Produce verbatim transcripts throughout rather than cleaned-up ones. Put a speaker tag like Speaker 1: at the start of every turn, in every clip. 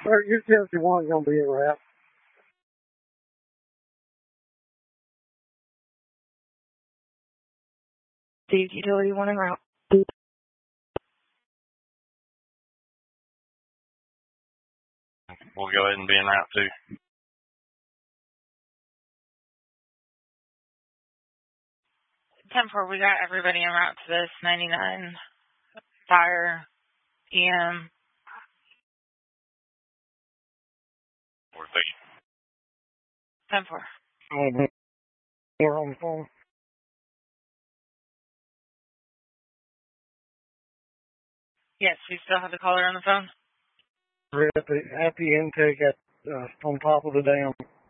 Speaker 1: Sir, your fifty-one going to be a wrap.
Speaker 2: Steve, utility one en route.
Speaker 3: We'll go ahead and be en route too.
Speaker 2: ten four, we got everybody en route to this ninety-nine fire E M.
Speaker 3: Four feet.
Speaker 2: ten four.
Speaker 1: We're on the phone.
Speaker 2: Yes, we still have the caller on the phone.
Speaker 1: We're at the, at the intake at, uh, on top of the dam.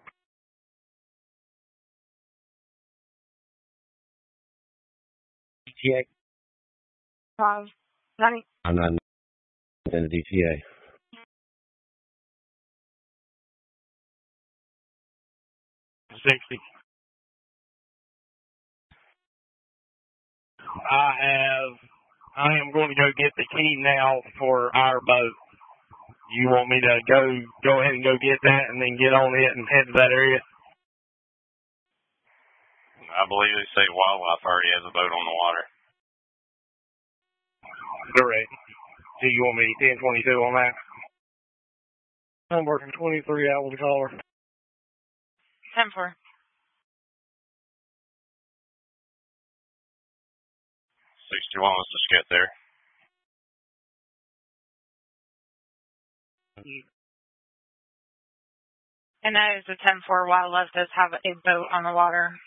Speaker 4: D T A.
Speaker 2: Five ninety.
Speaker 4: I'm not in the D T A.
Speaker 5: sixty. I have, I am going to go get the key now for our boat. You want me to go, go ahead and go get that and then get on it and head to that area?
Speaker 3: I believe they say Wildlife already has a boat on the water.
Speaker 5: Correct. So you want me ten twenty-two on that?
Speaker 1: I'm working twenty-three out with the caller.
Speaker 2: ten four.
Speaker 3: sixty-one, let's just get there.
Speaker 2: And that is the ten four. Wildlife does have a boat on the water.